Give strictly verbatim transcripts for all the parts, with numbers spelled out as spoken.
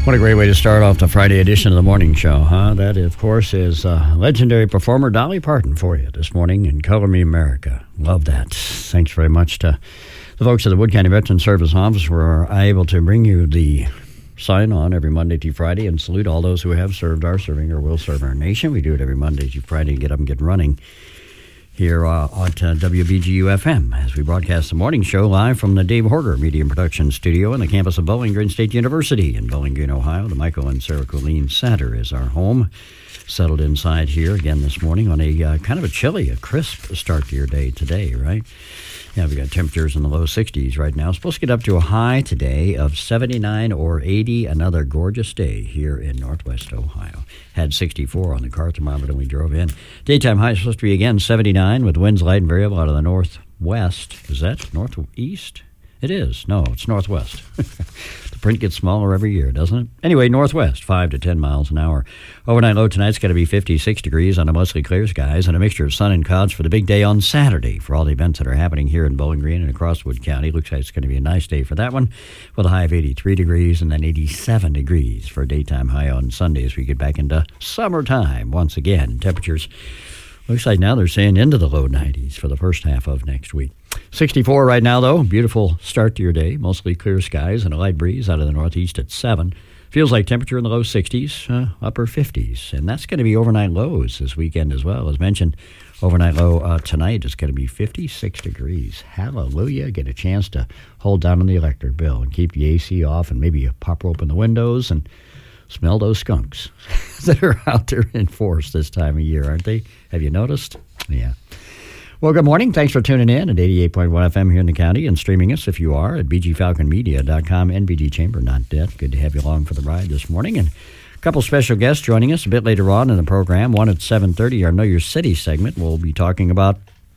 What a great way to start off the Friday edition of the morning show, huh? That, of course, is uh, legendary performer Dolly Parton for you this morning in Color Me America. Love that. Thanks very much to the folks at the Wood County Veteran Service Office who are able to bring you the sign on every Monday through Friday and salute all those who have served, are serving, or will serve our nation. We do it every Monday through Friday and get up and get running here uh, at uh, W B G U F M as we broadcast the morning show live from the Dave Horger Media and Production Studio on the campus of Bowling Green State University in Bowling Green, Ohio. The Michael and Sarah Colleen Center is our home. Settled inside here again this morning on a uh, kind of a chilly, a crisp start to your day today, right? Yeah, we got temperatures in the low sixties right now. Supposed to get up to a high today of seventy-nine or eighty. Another gorgeous day here in Northwest Ohio. Had sixty-four on the car thermometer when we drove in. Daytime high is supposed to be again seventy-nine with winds light and variable out of the northwest. Is that northeast? It is. No, it's northwest. The print gets smaller every year, doesn't it? Anyway, northwest, five to ten miles an hour. Overnight low tonight's going to be fifty-six degrees on a mostly clear skies and a mixture of sun and clouds for the big day on Saturday for all the events that are happening here in Bowling Green and across Wood County. Looks like it's going to be a nice day for that one with a high of eighty-three degrees and then eighty-seven degrees for a daytime high on Sunday as we get back into summertime once again. Temperatures, looks like now they're saying into the low nineties for the first half of next week. sixty-four right now, though. Beautiful start to your day. Mostly clear skies and a light breeze out of the northeast at seven. Feels like temperature in the low sixties, uh, upper fifties. And that's going to be overnight lows this weekend as well. As mentioned, overnight low uh, tonight is going to be fifty-six degrees. Hallelujah. Get a chance to hold down on the electric bill and keep the A C off and maybe pop open the windows and smell those skunks that are out there in force this time of year, aren't they? Have you noticed? Yeah. Well, good morning. Thanks for tuning in at eighty-eight point one F M here in the county and streaming us, if you are, at b g falcon media dot com, n b g chamber dot net. Good to have you along for the ride this morning. And a couple special guests joining us a bit later on in the program. One at seven thirty, our Know Your City segment. We'll be talking about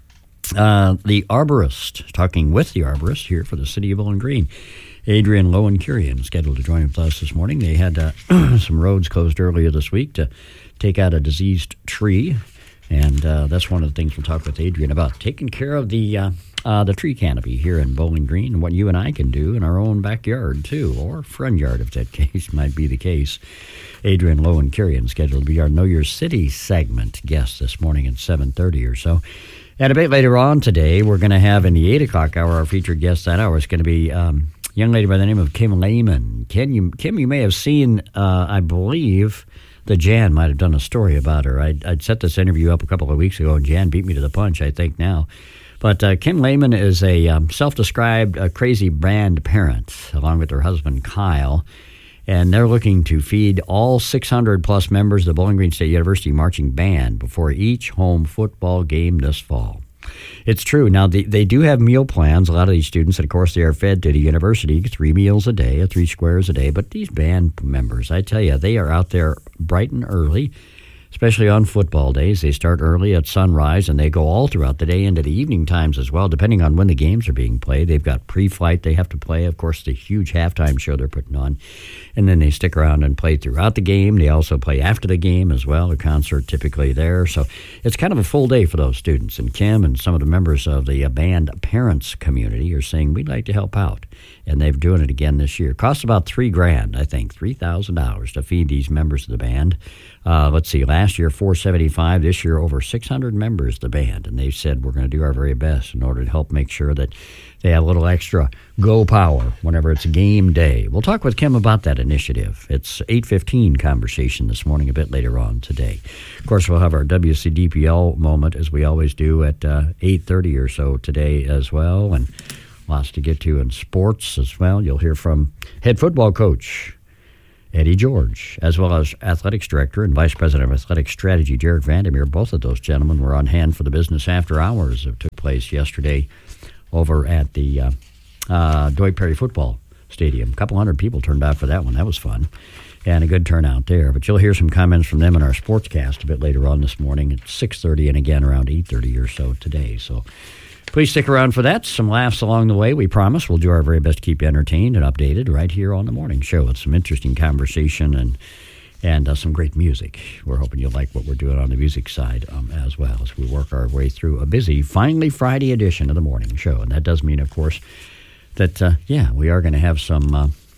uh, the arborist, talking with the arborist here for the city of Bowling Green. Adrian Lowen-Curian scheduled to join with us this morning. They had uh, some roads closed earlier this week to take out a diseased tree. And uh, that's one of the things we'll talk with Adrian about, taking care of the uh, uh, the tree canopy here in Bowling Green and what you and I can do in our own backyard, too, or front yard, if that case might be the case. Adrian Lowen-Curian scheduled to be our Know Your City segment guest this morning at seven thirty or so. And a bit later on today, we're going to have in the eight o'clock hour, our featured guest that hour is going to be um, a young lady by the name of Kim Lehman. Kim, you, Kim, you may have seen, uh, I believe... The Jan might have done a story about her. I'd, I'd set this interview up a couple of weeks ago, and Jan beat me to the punch, I think, now. But uh, Kim Lehman is a um, self-described uh, crazy band parent, along with her husband, Kyle. And they're looking to feed all six hundred plus members of the Bowling Green State University Marching Band before each home football game this fall. It's true. Now, they, they do have meal plans, a lot of these students, and of course, they are fed to the university, three meals a day, three squares a day. But these band members, I tell you, they are out there bright and early, especially on football days. They start early at sunrise, and they go all throughout the day into the evening times as well, depending on when the games are being played. They've got pre-flight they have to play, of course, the huge halftime show they're putting on. And then they stick around and play throughout the game. They also play after the game as well, a concert typically there. So it's kind of a full day for those students. And Kim and some of the members of the band parents community are saying, we'd like to help out. And they're doing it again this year. It costs about three grand, I think, three thousand dollars to feed these members of the band. Uh, let's see, last year, four hundred seventy-five dollars. This year, over six hundred members of the band. And they've said we're going to do our very best in order to help make sure that they have a little extra go power whenever it's game day. We'll talk with Kim about that initiative. It's eight fifteen conversation this morning, a bit later on today. Of course, we'll have our W C D P L moment, as we always do, at uh, eight thirty or so today as well. And lots to get to in sports as well. You'll hear from head football coach Eddie George, as well as athletics director and vice president of athletic strategy Jared Vandermeer. Both of those gentlemen were on hand for the business after hours that took place yesterday over at the uh, uh, Dwight Perry Football Stadium. A couple hundred people turned out for that one. That was fun. And a good turnout there. But you'll hear some comments from them in our sportscast a bit later on this morning at six thirty and again around eight thirty or so today. So please stick around for that. Some laughs along the way, we promise. We'll do our very best to keep you entertained and updated right here on the morning show with some interesting conversation and and uh, some great music. We're hoping you'll like what we're doing on the music side um, as well as we work our way through a busy, finally Friday edition of the morning show. And that does mean, of course, that, uh, yeah, we are going to have some uh,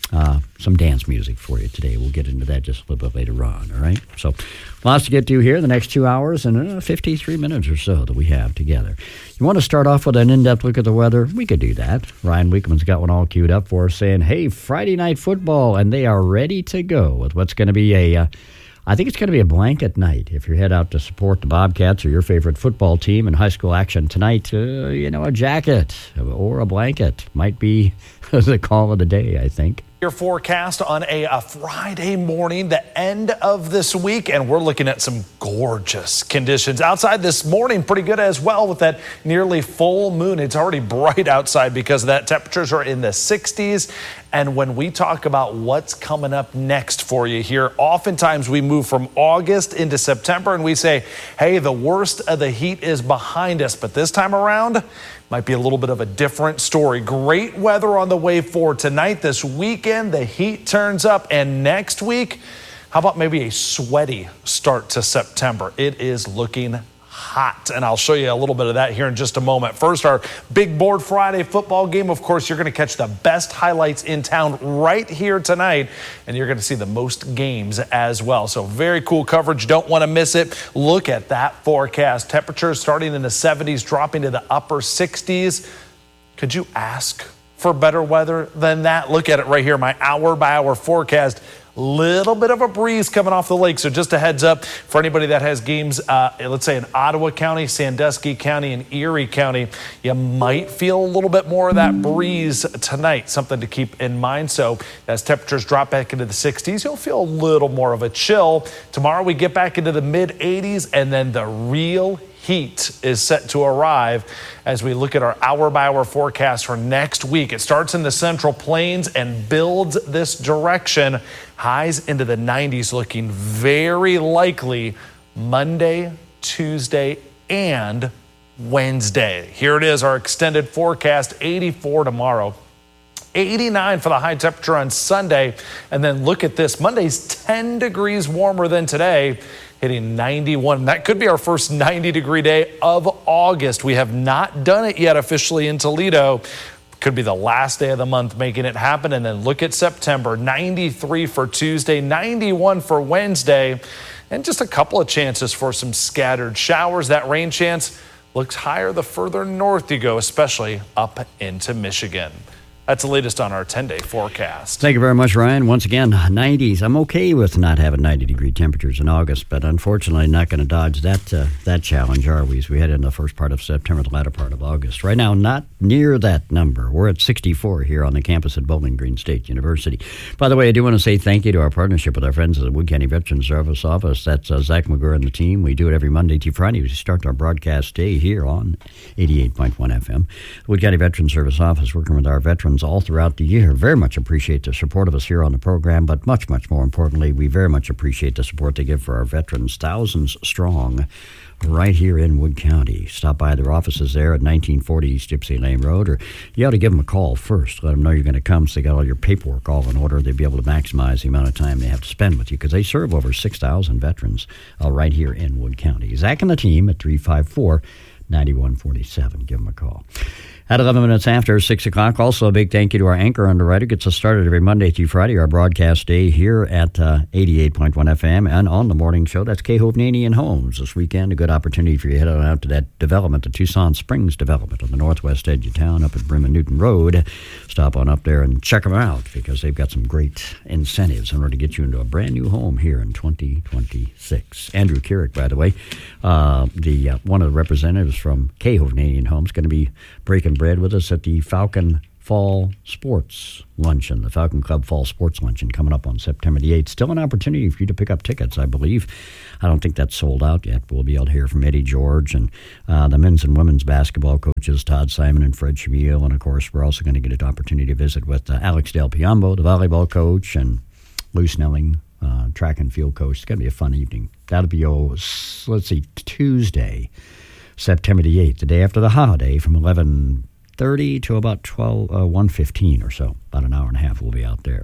uh, some dance music for you today. We'll get into that just a little bit later on, all right? So lots to get to here the next two hours and uh, fifty-three minutes or so that we have together. You want to start off with an in-depth look at the weather? We could do that. Ryan Weekman's got one all queued up for us saying, hey, Friday night football, and they are ready to go with what's going to be a... Uh, I think it's going to be a blanket night. If you head out to support the Bobcats or your favorite football team in high school action tonight, uh, you know, a jacket or a blanket might be the call of the day, I think. Your forecast on a, a Friday morning, the end of this week, and we're looking at some gorgeous conditions. Outside this morning, pretty good as well with that nearly full moon. It's already bright outside because of that. Temperatures are in the sixties. And when we talk about what's coming up next for you here, oftentimes we move from August into September and we say, hey, the worst of the heat is behind us. But this time around, might be a little bit of a different story. Great weather on the way for tonight. This weekend, the heat turns up. And next week, how about maybe a sweaty start to September? It is looking hot, and I'll show you a little bit of that here in just a moment. First, our Big Board Friday football game. Of course, you're going to catch the best highlights in town right here tonight, and you're going to see the most games as well. So very cool coverage. Don't want to miss it. Look at that forecast. Temperatures starting in the seventies, dropping to the upper sixties. Could you ask for better weather than that? Look at it right here, my hour-by-hour forecast. Little bit of a breeze coming off the lake, so just a heads up for anybody that has games, uh, let's say in Ottawa County, Sandusky County, and Erie County, you might feel a little bit more of that breeze tonight, something to keep in mind. So as temperatures drop back into the sixties, you'll feel a little more of a chill. Tomorrow we get back into the mid eighties, and then the real heat is set to arrive as we look at our hour-by-hour forecast for next week. It starts in the Central Plains and builds this direction. Highs into the nineties, looking very likely Monday, Tuesday, and Wednesday. Here it is, our extended forecast, eighty-four tomorrow. eighty-nine for the high temperature on Sunday. And then look at this, Monday's ten degrees warmer than today, hitting ninety-one. That could be our first ninety degree day of August. We have not done it yet officially in Toledo. Could be the last day of the month making it happen. And then look at September, ninety-three for Tuesday, ninety-one for Wednesday, and just a couple of chances for some scattered showers. That rain chance looks higher the further north you go, especially up into Michigan. That's the latest on our ten-day forecast. Thank you very much, Ryan. Once again, nineties. I'm okay with not having ninety-degree temperatures in August, but unfortunately not going to dodge that uh, that challenge, are we? As we head in the first part of September, the latter part of August. Right now, not near that number. We're at sixty-four here on the campus at Bowling Green State University. By the way, I do want to say thank you to our partnership with our friends at the Wood County Veterans Service Office. That's uh, Zach McGurr and the team. We do it every Monday to Friday. We start our broadcast day here on eighty-eight point one F M. Wood County Veterans Service Office, working with our veterans all throughout the year. Very much appreciate the support of us here on the program, but much, much more importantly, we very much appreciate the support they give for our veterans, thousands strong, right here in Wood County. Stop by their offices there at nineteen forty East Gypsy Lane Road, or you ought to give them a call first. Let them know you're going to come so they got all your paperwork all in order. They'll be able to maximize the amount of time they have to spend with you because they serve over six thousand veterans uh, right here in Wood County. Zach and the team at three five four, nine one four seven. Give them a call. At eleven minutes after six o'clock, also a big thank you to our anchor underwriter. Gets us started every Monday through Friday, our broadcast day here at uh, eighty-eight point one F M and on the morning show. That's Kay Hovnanian Homes. This weekend, a good opportunity for you to head on out to that development, the Tucson Springs development on the northwest edge of town up at Brim and Newton Road. Stop on up there and check them out because they've got some great incentives in order to get you into a brand new home here in twenty twenty-six. Andrew Keurig, by the way, uh, the uh, one of the representatives from Kay Hovnanian Homes, going to be breaking bread with us at the Falcon Fall Sports Luncheon, the Falcon Club Fall Sports Luncheon coming up on September the eighth. Still an opportunity for you to pick up tickets, I believe. I don't think that's sold out yet. We'll be able to hear from Eddie George and uh, the men's and women's basketball coaches, Todd Simon and Fred Chamiel. And, of course, we're also going to get an opportunity to visit with uh, Alex Del Piombo, the volleyball coach, and Lou Snelling, uh, track and field coach. It's going to be a fun evening. That'll be, oh, let's see, Tuesday, September the eighth, the day after the holiday, from eleven thirty to about twelve, uh, one fifteen or so. About an hour and a half we'll be out there.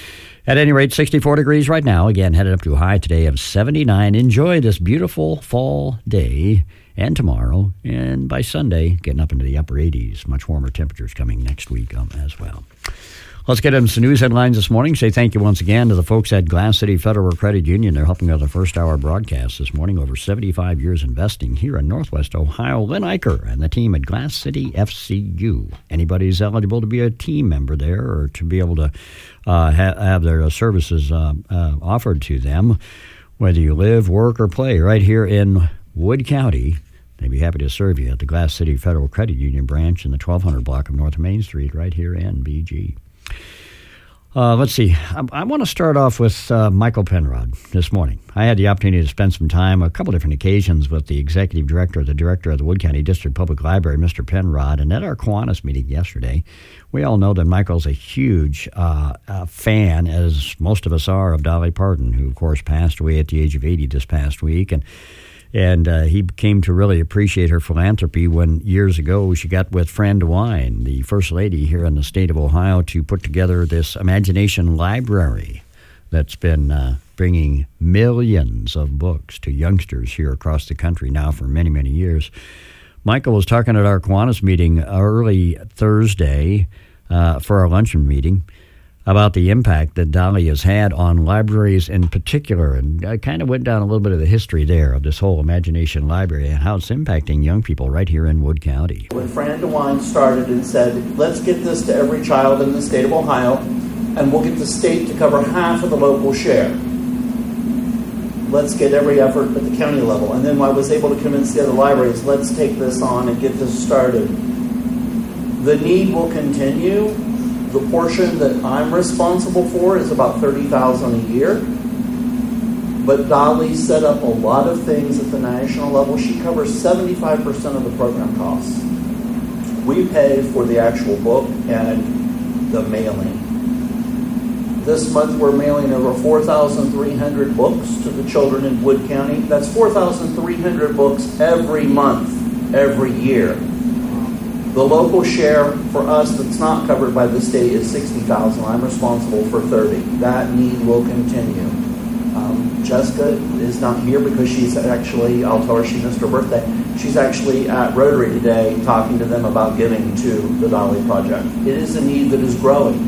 At any rate, sixty-four degrees right now. Again, headed up to a high today of seventy-nine. Enjoy this beautiful fall day and tomorrow. And by Sunday, getting up into the upper eighties. Much warmer temperatures coming next week um, as well. Let's get into some news headlines this morning. Say thank you once again to the folks at Glass City Federal Credit Union. They're helping out the first hour broadcast this morning. Over seventy-five years investing here in Northwest Ohio. Lynn Eicher and the team at Glass City F C U. Anybody who's eligible to be a team member there or to be able to uh, ha- have their services uh, uh, offered to them, whether you live, work, or play right here in Wood County, they'd be happy to serve you at the Glass City Federal Credit Union branch in the twelve hundred block of North Main Street right here in B G. Uh, let's see. I, I want to start off with uh, Michael Penrod this morning. I had the opportunity to spend some time, a couple different occasions, with the executive director, the director of the Wood County District Public Library, Mister Penrod, and at our Kiwanis meeting yesterday, we all know that Michael's a huge uh, uh, fan, as most of us are, of Dolly Parton, who, of course, passed away at the age of eighty this past week, and And uh, he came to really appreciate her philanthropy when years ago she got with Fran DeWine, the first lady here in the state of Ohio, to put together this Imagination Library that's been uh, bringing millions of books to youngsters here across the country now for many, many years. Michael was talking at our Kiwanis meeting early Thursday uh, for our luncheon meeting about the impact that Dolly has had on libraries in particular. And I kind of went down a little bit of the history there of this whole Imagination Library and how it's impacting young people right here in Wood County. When Fran DeWine started and said, let's get this to every child in the state of Ohio, and we'll get the state to cover half of the local share. Let's get every effort at the county level. And then I was able to convince the other libraries, let's take this on and get this started. The need will continue. The portion that I'm responsible for is about thirty thousand dollars a year. But Dolly set up a lot of things at the national level. She covers seventy-five percent of the program costs. We pay for the actual book and the mailing. This month we're mailing over four thousand three hundred books to the children in Wood County. That's four thousand three hundred books every month, every year. The local share for us that's not covered by the state is sixty thousand dollars. I'm responsible for thirty thousand dollars. That need will continue. Um, Jessica is not here because she's actually, I'll tell her she missed her birthday, she's actually at Rotary today talking to them about giving to the Dolly Project. It is a need that is growing.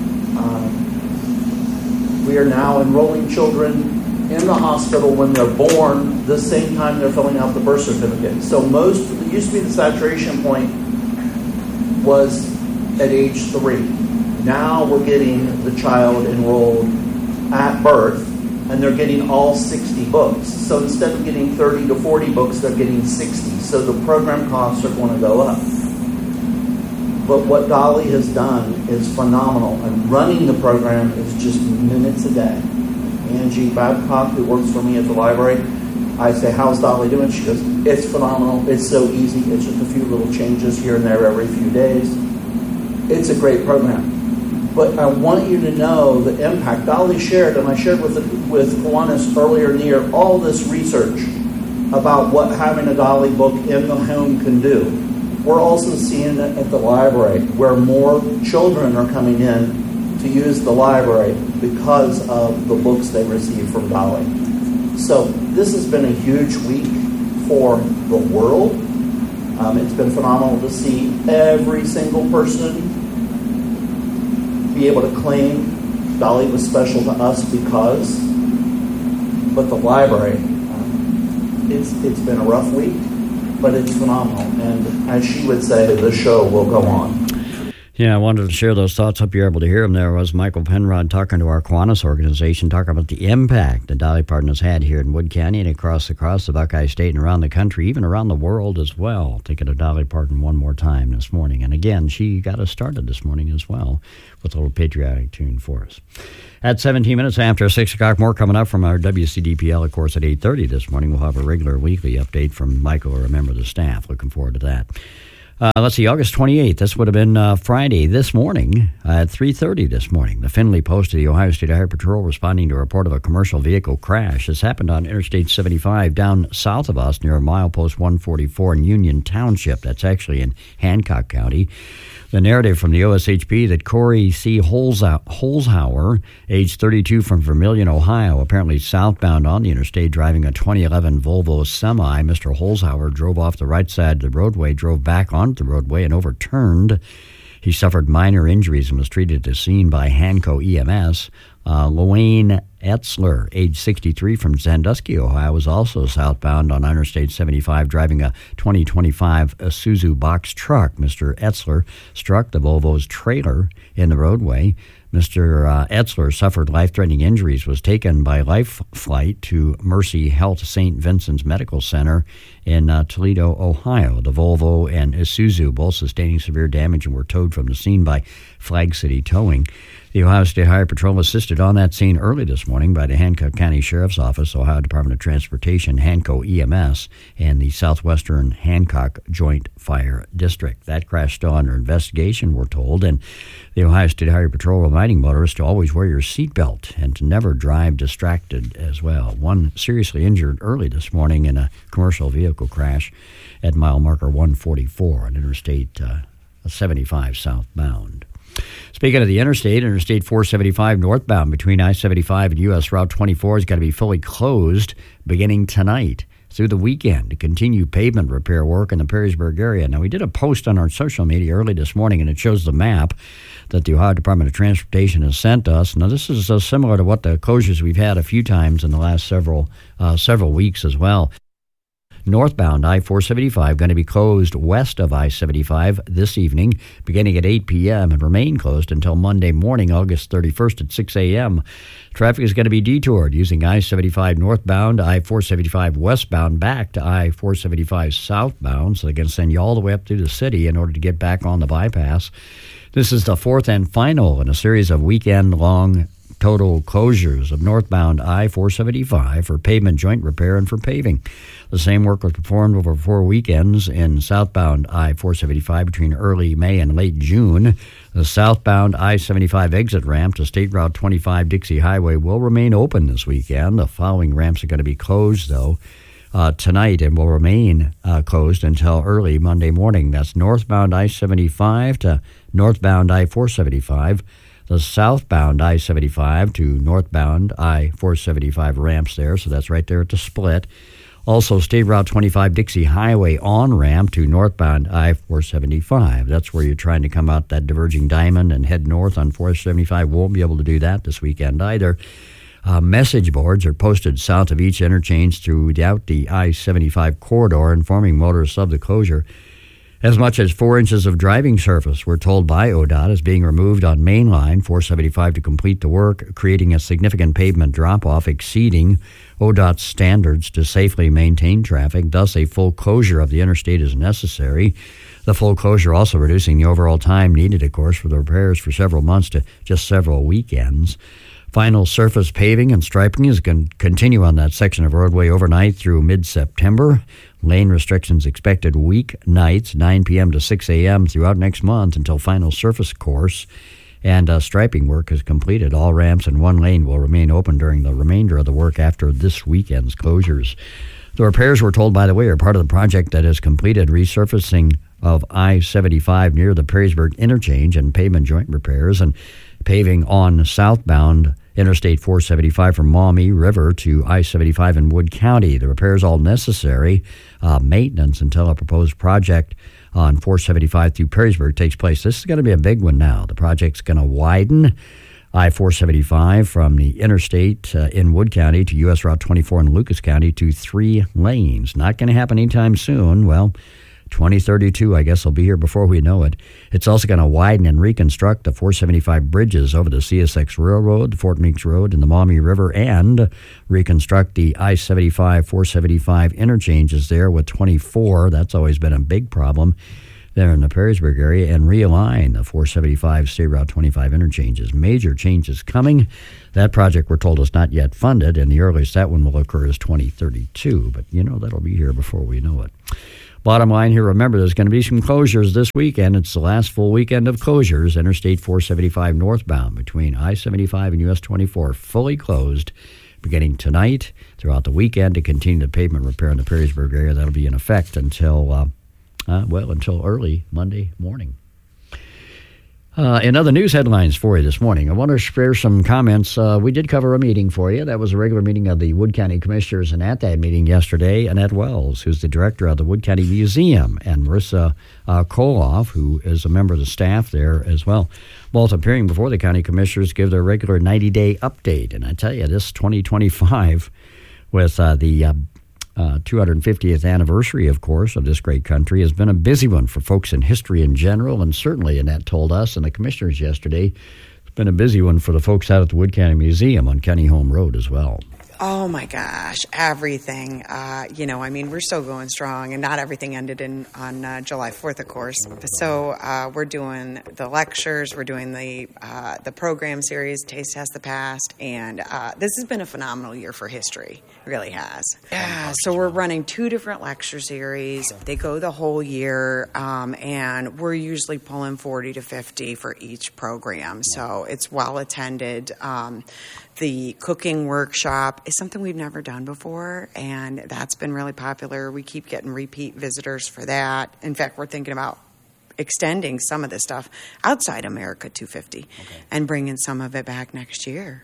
Um, we are now enrolling children in the hospital when they're born the same time they're filling out the birth certificate. So most, it used to be the saturation point was at age three. Now we're getting the child enrolled at birth, and they're getting all sixty books. So instead of getting thirty to forty books, they're getting sixty. So the program costs are going to go up. But what Dolly has done is phenomenal, and running the program is just minutes a day. Angie Babcock, who works for me at the library, I say, how's Dolly doing? She goes, it's phenomenal. It's so easy. It's just a few little changes here and there every few days. It's a great program. But I want you to know the impact. Dolly shared, and I shared with with Kiwanis earlier in the year, all this research about what having a Dolly book in the home can do. We're also seeing it at the library, where more children are coming in to use the library because of the books they receive from Dolly. So this has been a huge week for the world. Um, it's been phenomenal to see every single person be able to claim Dolly was special to us because, but the library, um, it's it's been a rough week, but it's phenomenal. And as she would say, the show will go on. Yeah, I wanted to share those thoughts. Hope you're able to hear them. There was Michael Penrod talking to our Kiwanis organization, talking about the impact that Dolly Parton has had here in Wood County and across across the Buckeye State and around the country, even around the world as well. Thinking of Dolly Parton one more time this morning. And again, she got us started this morning as well with a little patriotic tune for us. At seventeen minutes after six o'clock, more coming up from our W C D P L, of course, at eight thirty this morning. We'll have a regular weekly update from Michael or a member of the staff. Looking forward to that. Uh, let's see, August twenty-eighth, this would have been uh, Friday this morning uh, at three thirty this morning. The Findlay Post of the Ohio State Highway Patrol responding to a report of a commercial vehicle crash. This happened on Interstate seventy-five down south of us near milepost one forty-four in Union Township. That's actually in Hancock County. The narrative from the O S H P that Corey C. Holzhauer, age thirty-two, from Vermilion, Ohio, apparently southbound on the interstate, driving a twenty eleven Volvo semi. Mister Holzhauer drove off the right side of the roadway, drove back onto the roadway, and overturned He suffered minor injuries and was treated at the scene by Hanco E M S. Uh, Luane Etzler, age sixty-three, from Sandusky, Ohio, was also southbound on Interstate seventy-five driving a twenty twenty-five Isuzu box truck. Mister Etzler struck the Volvo's trailer in the roadway. Mister Uh, Etzler suffered life-threatening injuries, was taken by life flight to Mercy Health Saint Vincent's Medical Center in uh, Toledo, Ohio. The Volvo and Isuzu both sustaining severe damage and were towed from the scene by Flag City Towing. The Ohio State Highway Patrol assisted on that scene early this morning by the Hancock County Sheriff's Office, Ohio Department of Transportation, Hanco E M S, and the Southwestern Hancock Joint Fire District. That crash still under investigation, we're told, and the Ohio State Highway Patrol reminding motorists to always wear your seatbelt and to never drive distracted as well. One seriously injured early this morning in a commercial vehicle crash at mile marker one forty-four on Interstate uh, seventy-five southbound. Speaking of the interstate, Interstate four seventy-five northbound between I seventy-five and U S Route twenty-four is going to be fully closed beginning tonight through the weekend to continue pavement repair work in the Perrysburg area. Now, we did a post on our social media early this morning, and it shows the map that the Ohio Department of Transportation has sent us. Now, this is uh, similar to what the closures we've had a few times in the last several uh, several weeks as well. Northbound I four seventy-five going to be closed west of I seventy-five this evening, beginning at eight p.m. and remain closed until Monday morning, August thirty-first at six a.m. Traffic is going to be detoured using I seventy-five northbound, I four seventy-five westbound back to I four seventy-five southbound, so they're going to send you all the way up through the city in order to get back on the bypass. This is the fourth and final in a series of weekend-long total closures of northbound I four seventy-five for pavement joint repair and for paving. The same work was performed over four weekends in southbound I four seventy-five between early May and late June. The southbound I seventy-five exit ramp to State Route twenty-five Dixie Highway will remain open this weekend. The following ramps are going to be closed, though, uh, tonight and will remain uh, closed until early Monday morning. That's northbound I seventy-five to northbound I four seventy-five. The southbound I seventy-five to northbound I four seventy-five ramps there, so that's right there at the split. Also, State Route twenty-five Dixie Highway on-ramp to northbound I four seventy-five. That's where you're trying to come out that diverging diamond and head north on four seventy-five. Won't be able to do that this weekend either. Uh, message boards are posted south of each interchange throughout the I seventy-five corridor, informing motorists of the closure. As much as four inches of driving surface, we're told by O D O T, is being removed on Main Line four seventy-five to complete the work, creating a significant pavement drop-off exceeding O D O T's standards to safely maintain traffic. Thus, a full closure of the interstate is necessary. The full closure also reducing the overall time needed, of course, for the repairs for several months to just several weekends. Final surface paving and striping is going to continue on that section of roadway overnight through mid-September. Lane restrictions expected weeknights, nine p.m. to six a.m. throughout next month until final surface course and uh, striping work is completed. All ramps and one lane will remain open during the remainder of the work after this weekend's closures. The repairs, we're told, by the way, are part of the project that has completed resurfacing of I seventy-five near the Perrysburg interchange and pavement joint repairs and paving on southbound Interstate four seventy-five from Maumee River to I seventy-five in Wood County. The repairs all necessary uh, maintenance until a proposed project on four seventy-five through Perrysburg takes place. This is going to be a big one now. The project's going to widen I four seventy-five from the interstate uh, in Wood County to U S Route twenty-four in Lucas County to three lanes. Not going to happen anytime soon. Well, twenty thirty-two, I guess, will be here before we know it. It's also going to widen and reconstruct the four seventy-five bridges over the C S X Railroad, the Fort Meeks Road, and the Maumee River, and reconstruct the I seventy-five, four seventy-five interchanges there with twenty-four. That's always been a big problem there in the Perrysburg area, and realign the four seventy-five State Route twenty-five interchanges. Major changes coming. That project, we're told, is not yet funded, and the earliest that one will occur is twenty thirty-two. But, you know, that'll be here before we know it. Bottom line here, remember, there's going to be some closures this weekend. It's the last full weekend of closures. Interstate four seventy-five northbound between I seventy-five and U S twenty-four fully closed beginning tonight throughout the weekend to continue the pavement repair in the Perrysburg area. That'll be in effect until, uh, uh, well, until early Monday morning. Uh, in other news headlines for you this morning, I want to share some comments. Uh, we did cover a meeting for you. That was a regular meeting of the Wood County Commissioners, and at that meeting yesterday, Annette Wells, who's the director of the Wood County Museum, and Marissa uh, Koloff, who is a member of the staff there as well, both appearing before the county commissioners, give their regular ninety-day update. And I tell you, this twenty twenty-five, with uh, the uh, Uh, two hundred fiftieth anniversary, of course, of this great country, has been a busy one for folks in history in general, and certainly, Annette told us and the commissioners yesterday, it's been a busy one for the folks out at the Wood County Museum on Kenny Home Road as well. Oh my gosh, everything. Uh, you know, I mean, we're still going strong, and not everything ended in on uh, July fourth, of course. So uh, we're doing the lectures, we're doing the uh, the program series, Taste Test the Past, and uh, this has been a phenomenal year for history. It really has. Yeah, so we're running two different lecture series. They go the whole year, um, and we're usually pulling forty to fifty for each program. So it's well attended. Um, The cooking workshop is something we've never done before, and that's been really popular. We keep getting repeat visitors for that. In fact, we're thinking about extending some of this stuff outside America two fifty okay. and bringing some of it back next year.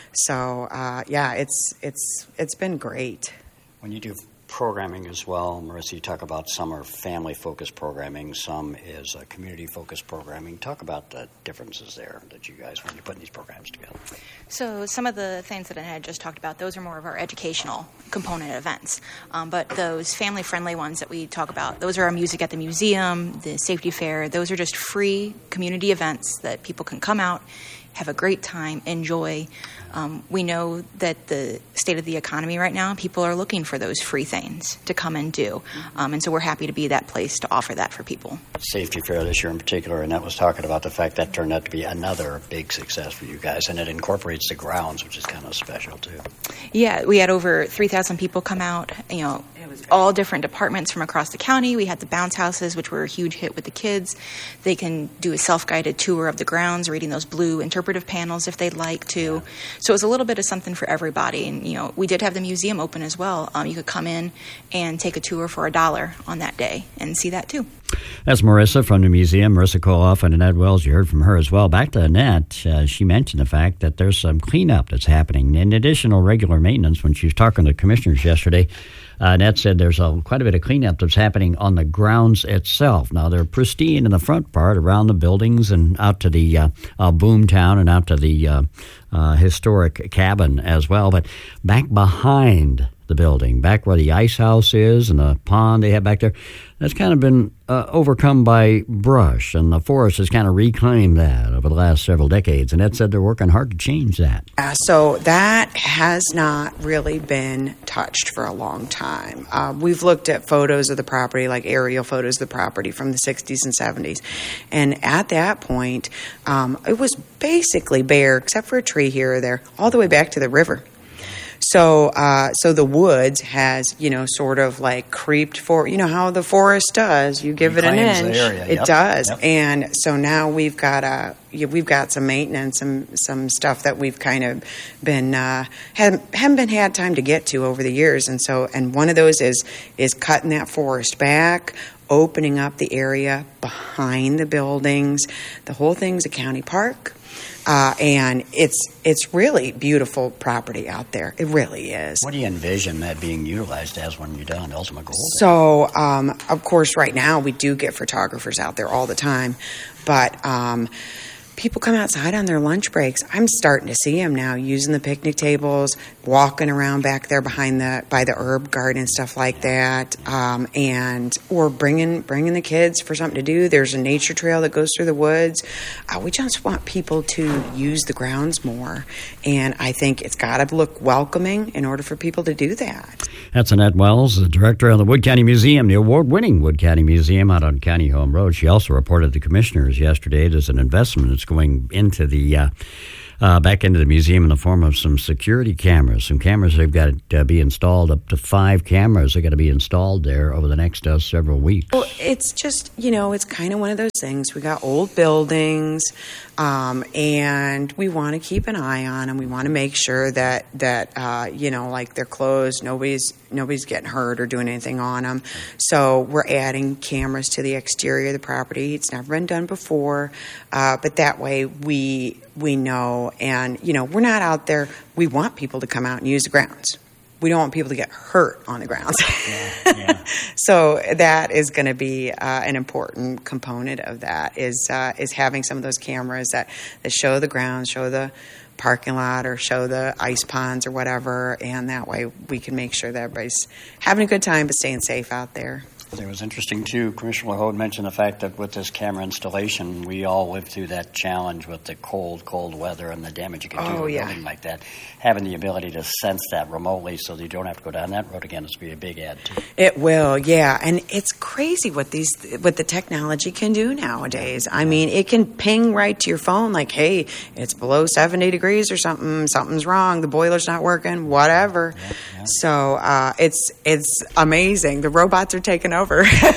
So, uh, yeah, it's it's it's been great. When you do programming as well, Marissa, you talk about some are family-focused programming, some is uh, community-focused programming. Talk about the differences there that you guys, when you're putting these programs together. So some of the things that I had just talked about, those are more of our educational component events. Um, but those family-friendly ones that we talk about, those are our Music at the Museum, the Safety Fair. Those are just free community events that people can come out, have a great time, enjoy. Um, we know that the state of the economy right now, people are looking for those free things to come and do. Um, and so we're happy to be that place to offer that for people. Safety Fair this year in particular, Annette was talking about the fact that turned out to be another big success for you guys, and it incorporates the grounds, which is kind of special too. Yeah, we had over three thousand people come out, you know, all different departments from across the county. We had the bounce houses, which were a huge hit with the kids. They can do a self-guided tour of the grounds, reading those blue interpretive panels if they'd like to. So it was a little bit of something for everybody. And, you know, we did have the museum open as well. Um, you could come in and take a tour for a dollar on that day and see that too. That's Marissa from the museum, Marissa Koloff and Annette Wells. You heard from her as well. Back to Annette, uh, she mentioned the fact that there's some cleanup that's happening in additional regular maintenance. When she was talking to the commissioners yesterday, uh, Annette said there's a, quite a bit of cleanup that's happening on the grounds itself. Now, they're pristine in the front part around the buildings and out to the uh, uh, boom town and out to the uh, uh, historic cabin as well. But back behind the building, back where the ice house is and the pond they have back there, that's kind of been uh, overcome by brush, and the forest has kind of reclaimed that over the last several decades. And Ed said they're working hard to change that. Uh, so that has not really been touched for a long time. Uh, we've looked at photos of the property, like aerial photos of the property from the sixties and seventies. And at that point, um, it was basically bare, except for a tree here or there, all the way back to the river. So, uh, so the woods has, you know, sort of like creeped for, you know, how the forest does. You give it an inch, it yep. does. Yep. And so now we've got a, we've got some maintenance, some some stuff that we've kind of been uh, haven't haven't been had time to get to over the years. And so, and one of those is is cutting that forest back, opening up the area behind the buildings. The whole thing's a county park. Uh, and it's it's really beautiful property out there. It really is. What do you envision that being utilized as when you're done? Ultimate goal? So, um, of course, right now we do get photographers out there all the time, but um, people come outside on their lunch breaks. I'm starting to see them now using the picnic tables, walking around back there behind the by the herb garden and stuff like that, um, and or bringing bringing the kids for something to do. There's a nature trail that goes through the woods. Uh, we just want people to use the grounds more, and I think it's got to look welcoming in order for people to do that. That's Annette Wells, the director of the Wood County Museum, the award-winning Wood County Museum out on County Home Road. She also reported to commissioners yesterday there's an investment that's going into the uh, uh, back into the museum in the form of some security cameras. Some cameras they've got to uh, be installed, up to five cameras are going to be installed there over the next uh, several weeks. Well, it's just, you know, it's kind of one of those things. We got old buildings, um, and we want to keep an eye on them. We want to make sure that, that uh, you know, like they're closed, nobody's nobody's getting hurt or doing anything on them. So we're adding cameras to the exterior of the property. It's never been done before, uh, but that way we we know, and, you know, we're not out there. We want people to come out and use the grounds. We don't want people to get hurt on the grounds. Yeah, yeah. So that is going to be uh, an important component of that, is uh, is having some of those cameras that, that show the grounds, show the parking lot, or show the ice ponds or whatever, and that way we can make sure that everybody's having a good time but staying safe out there. It was interesting, too. Commissioner LaHood mentioned the fact that with this camera installation, we all lived through that challenge with the cold, cold weather and the damage you can do Oh, to a yeah. building like that. Having the ability to sense that remotely so that you don't have to go down that road again is going to be a big add, too. It will, yeah. And it's crazy what these what the technology can do nowadays. I mean, it can ping right to your phone like, hey, it's below seventy degrees or something, something's wrong, the boiler's not working, whatever. Yeah, yeah. So uh, it's it's amazing. The robots are taking over.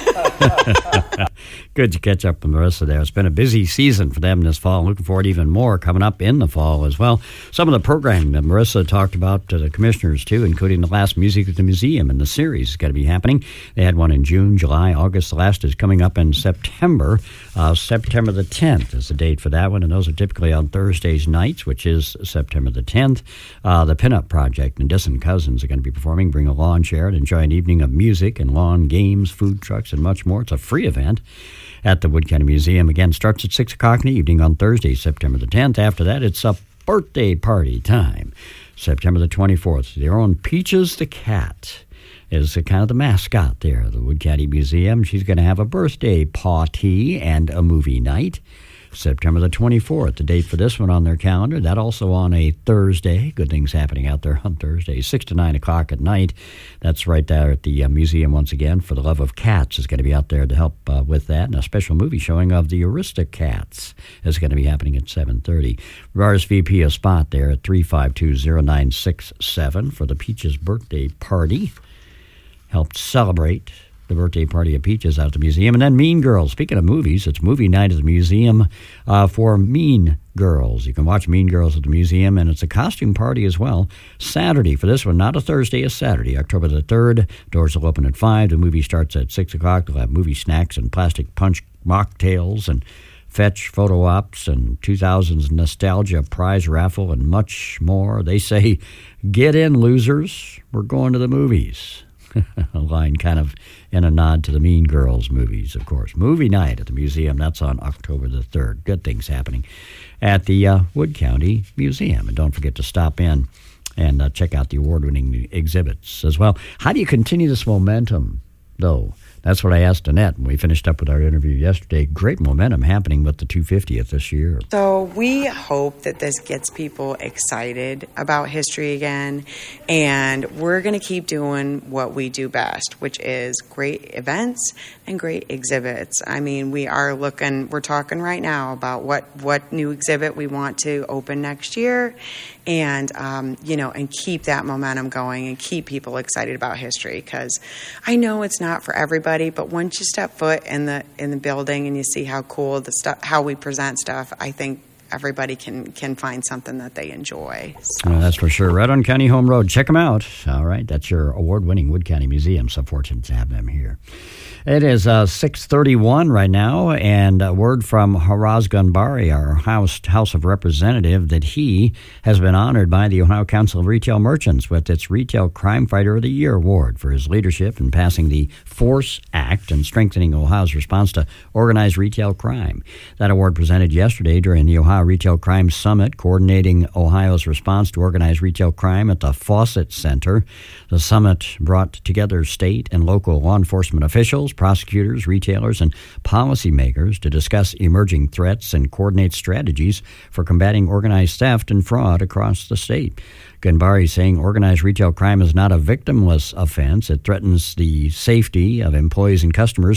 Good to catch up with Marissa there. It's been a busy season for them this fall. Looking forward to even more coming up in the fall as well. Some of the programming that Marissa talked about to the commissioners, too, including the last Music at the Museum and the series is going to be happening. They had one in June, July, August. The last is coming up in September. Uh, September the tenth is the date for that one, and those are typically on Thursdays nights, which is September the tenth. Uh, the Pinup Project and Distant Cousins are going to be performing. Bring a lawn chair and enjoy an evening of music and lawn games, food trucks, and much more. It's a free event at the Wood County Museum. Again, starts at six o'clock in the evening on Thursday, September the tenth. After that, it's a birthday party time. September the twenty-fourth. Their own Peaches the Cat is the, kind of the mascot there at the Wood County Museum. She's going to have a birthday party and a movie night. September the twenty-fourth, the date for this one on their calendar. That also on a Thursday. Good things happening out there on Thursday, six to nine o'clock at night. That's right there at the uh, museum once again. For the Love of Cats is going to be out there to help uh, with that. And a special movie showing of the Aristocats is going to be happening at seven thirty. R S V P a spot there at three five two zero nine six seven for the Peaches birthday party. Helped celebrate the birthday party of Peaches out at the museum. And then Mean Girls. Speaking of movies, it's movie night at the museum uh, for Mean Girls. You can watch Mean Girls at the museum, and it's a costume party as well. Saturday for this one, not a Thursday, a Saturday, October the third. Doors will open at five. The movie starts at six o'clock. They'll have movie snacks and plastic punch mocktails and fetch photo ops and two thousands nostalgia prize raffle and much more. They say, get in, losers. We're going to the movies. A line kind of in a nod to the Mean Girls movies, of course. Movie night at the museum, that's on October the third. Good things happening at the uh, Wood County Museum. And don't forget to stop in and uh, check out the award-winning exhibits as well. How do you continue this momentum, though? That's what I asked Annette when we finished up with our interview yesterday. Great momentum happening with the two hundred fiftieth this year. So we hope that this gets people excited about history again, and we're going to keep doing what we do best, which is great events and great exhibits. I mean, we are looking, we're talking right now about what, what new exhibit we want to open next year, and, um, you know, and keep that momentum going and keep people excited about history, because I know it's not for everybody, but once you step foot in the in the building and you see how cool the stuff, how we present stuff, I think everybody can can find something that they enjoy. So. Well, that's for sure. Right on County Home Road. Check them out. All right. That's your award-winning Wood County Museum. So fortunate to have them here. It is uh, six thirty-one right now, and a word from Haraz Gunbari, our House, House of Representative, that he has been honored by the Ohio Council of Retail Merchants with its Retail Crime Fighter of the Year award for his leadership in passing the FORCE Act and strengthening Ohio's response to organized retail crime. That award presented yesterday during the Ohio Retail Crime Summit, coordinating Ohio's response to organized retail crime at the Fawcett Center. The summit brought together state and local law enforcement officials, prosecutors, retailers, and policymakers to discuss emerging threats and coordinate strategies for combating organized theft and fraud across the state. Gunbari saying organized retail crime is not a victimless offense. It threatens the safety of employees and customers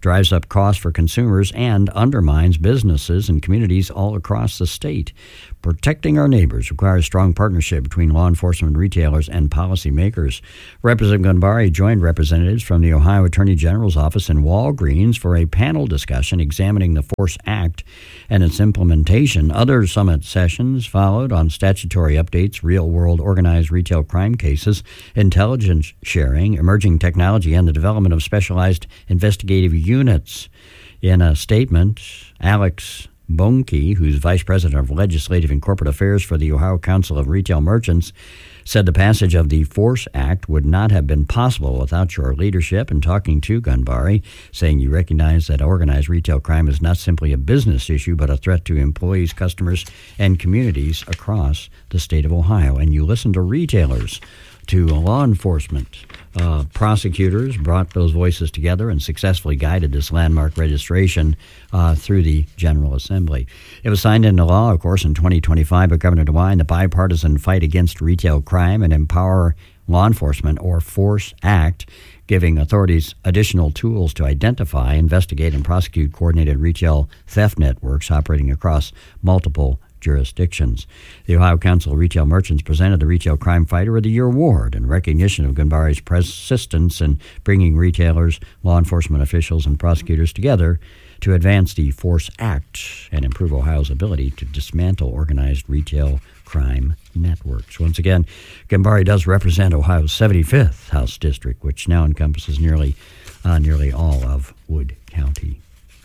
drives up costs for consumers, and undermines businesses and communities all across the state. Protecting our neighbors requires strong partnership between law enforcement, retailers, and policymakers. Representative Ghanbari joined representatives from the Ohio Attorney General's office in Walgreens for a panel discussion examining the FORCE Act and its implementation. Other summit sessions followed on statutory updates, real-world organized retail crime cases, intelligence sharing, emerging technology, and the development of specialized investigative units. In a statement, Alex Bonke, who's Vice President of Legislative and Corporate Affairs for the Ohio Council of Retail Merchants, said the passage of the FORCE Act would not have been possible without your leadership. And talking to Ghanbari, saying you recognize that organized retail crime is not simply a business issue, but a threat to employees, customers, and communities across the state of Ohio. And you listen to retailers, to law enforcement. Uh, prosecutors brought those voices together and successfully guided this landmark registration uh, through the General Assembly. It was signed into law, of course, in twenty twenty-five by Governor DeWine, the Bipartisan Fight Against Retail Crime and Empower Law Enforcement, or FORCE Act, giving authorities additional tools to identify, investigate, and prosecute coordinated retail theft networks operating across multiple jurisdictions. The Ohio Council of Retail Merchants presented the Retail Crime Fighter of the Year Award in recognition of Ghanbari's persistence in bringing retailers, law enforcement officials, and prosecutors together to advance the FORCE Act and improve Ohio's ability to dismantle organized retail crime networks. Once again, Ghanbari does represent Ohio's seventy-fifth House District, which now encompasses nearly, uh, nearly all of Wood County.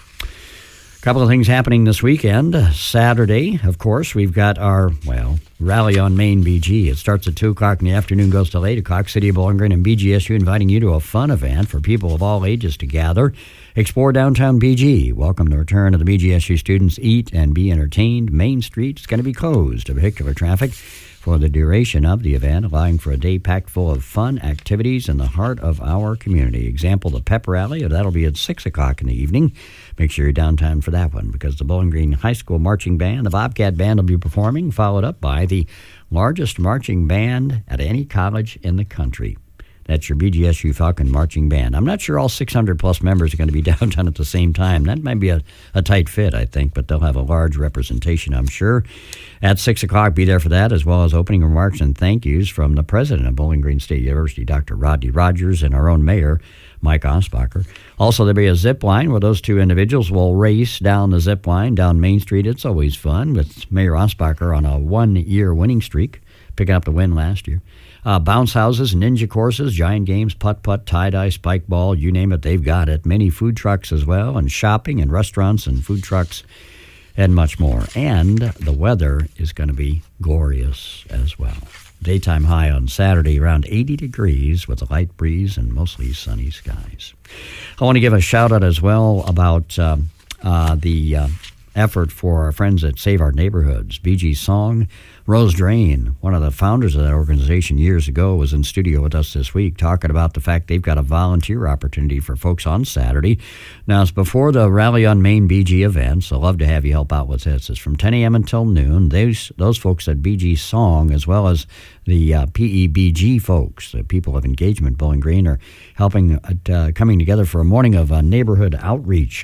Couple of things happening this weekend. Saturday, of course, we've got our, well, Rally on Main B G. It starts at two o'clock in the afternoon, goes till eight o'clock. City of Bowling Green and B G S U inviting you to a fun event for people of all ages to gather. Explore downtown B G. Welcome the return of the B G S U students. Eat and be entertained. Main Street is going to be closed to vehicular traffic for the duration of the event, allowing for a day packed full of fun activities in the heart of our community. Example, the pep rally, that'll be at six o'clock in the evening. Make sure you're downtown for that one, because the Bowling Green High School Marching Band, the Bobcat Band, will be performing, followed up by the largest marching band at any college in the country. That's your B G S U Falcon Marching Band. I'm not sure all six hundred plus members are going to be downtown at the same time. That might be a, a tight fit, I think, but they'll have a large representation, I'm sure. At six o'clock, be there for that, as well as opening remarks and thank yous from the president of Bowling Green State University, Doctor Rodney Rogers, and our own mayor, Mike Osbacher. Also, there'll be a zip line where those two individuals will race down the zip line down Main Street. It's always fun, with Mayor Osbacher on a one-year winning streak, picking up the win last year. Uh, bounce houses, ninja courses, giant games, putt-putt, tie-dye, spike ball, you name it, they've got it. Many food trucks as well, and shopping and restaurants and food trucks and much more. And the weather is going to be glorious as well. Daytime high on Saturday around eighty degrees with a light breeze and mostly sunny skies. I want to give a shout-out as well about um, uh, the uh, effort for our friends at Save Our Neighborhoods. B G Song, Rose Drain, one of the founders of that organization years ago, was in studio with us this week talking about the fact they've got a volunteer opportunity for folks on Saturday. Now, it's before the Rally on Main B G event, so I'd love to have you help out with this. It's from ten a.m. until noon. Those, those folks at B G Song, as well as the uh, P E B G folks, the People of Engagement Bowling Green, are helping, at, uh, coming together for a morning of uh, neighborhood outreach.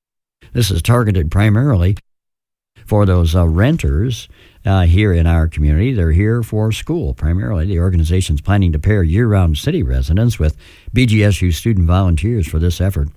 This is targeted primarily for those uh, renters uh, here in our community. They're here for school primarily. The organization's planning to pair year-round city residents with B G S U student volunteers for this effort.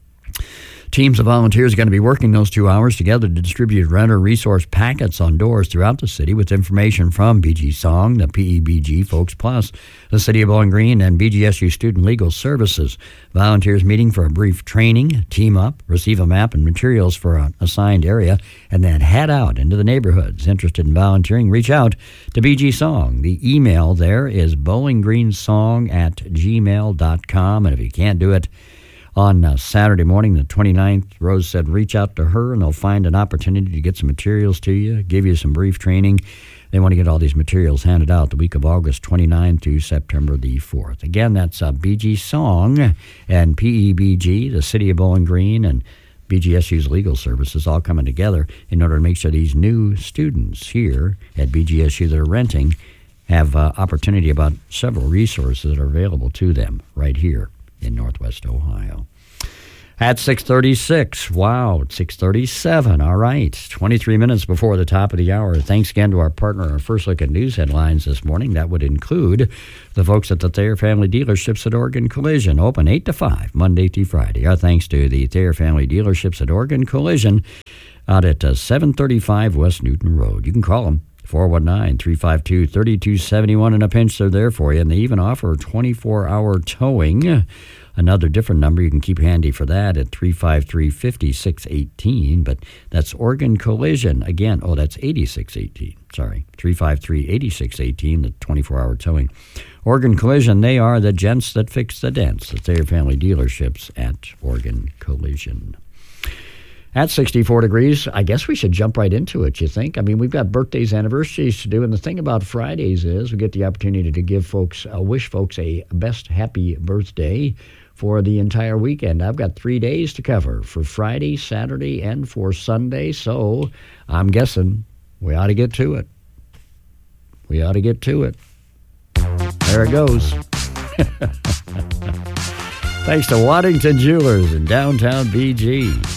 Teams of volunteers are going to be working those two hours together to distribute renter resource packets on doors throughout the city with information from B G Song, the P E B G folks, plus the City of Bowling Green and B G S U Student Legal Services. Volunteers meeting for a brief training, team up, receive a map and materials for an assigned area, and then head out into the neighborhoods. Interested in volunteering, reach out to B G Song. The email there is bowlinggreensong at gmail dot com, and if you can't do it on uh, Saturday morning, the twenty-ninth, Rose said reach out to her and they'll find an opportunity to get some materials to you, give you some brief training. They want to get all these materials handed out the week of August twenty-ninth to September the fourth. Again, that's uh, B G Song and P E B G, the City of Bowling Green, and B G S U's legal services all coming together in order to make sure these new students here at B G S U that are renting have uh, opportunity about several resources that are available to them right here in Northwest Ohio. At six thirty-six. Wow, it's six thirty-seven. All right. twenty-three minutes before the top of the hour. Thanks again to our partner, our first look at news headlines this morning. That would include the folks at the Thayer Family Dealerships at Oregon Collision. Open eight to five, Monday through Friday. Our thanks to the Thayer Family Dealerships at Oregon Collision out at uh, seven thirty-five West Newton Road. You can call them. four one nine, three five two, three two seven one. In a pinch, they're there for you. And they even offer twenty-four hour towing. Another different number you can keep handy for that at three five three, five six one eight. But that's Oregon Collision. Again, oh, that's eighty-six eighteen. Sorry, three five three, eight six one eight, the twenty-four hour towing. Oregon Collision, they are the gents that fix the dents. The Thayer Family Dealerships at Oregon Collision. At sixty-four degrees, I guess we should jump right into it, you think? I mean, we've got birthdays, anniversaries to do, and the thing about Fridays is we get the opportunity to give folks, uh, wish folks a best happy birthday for the entire weekend. I've got three days to cover for Friday, Saturday, and for Sunday, so I'm guessing we ought to get to it. We ought to get to it. There it goes. Thanks to Waddington Jewelers in downtown B G.